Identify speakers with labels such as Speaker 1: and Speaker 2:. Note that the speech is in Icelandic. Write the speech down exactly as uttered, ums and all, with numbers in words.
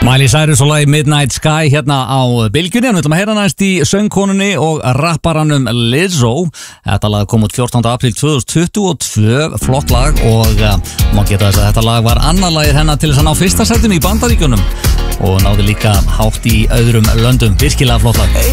Speaker 1: Miley Cyrus og lagi Midnight Sky hérna á Bylgjunni. Við ætlum að heyra næst í söngkonunni og rapparanum Lizzo. Þetta lag kom út fjórtánda apríl tvö þúsund tuttugu og tvö, flott lag og uh, má geta þess að þetta lag var annar lagið hennar til þess að ná fyrsta sætinu í Bandaríkjunum og náði líka hátt í öðrum löndum. Virkilega flott lag.